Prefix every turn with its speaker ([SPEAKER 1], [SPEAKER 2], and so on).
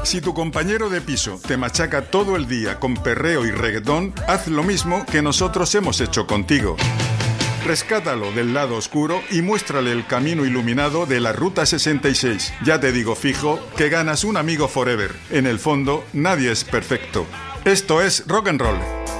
[SPEAKER 1] Si tu compañero de piso te machaca todo el día con perreo y reggaetón, haz lo mismo que nosotros hemos hecho contigo. Rescátalo del lado oscuro y muéstrale el camino iluminado de la Ruta 66. Ya te digo fijo que ganas un amigo forever. En el fondo, nadie es perfecto. Esto es Rock and Roll.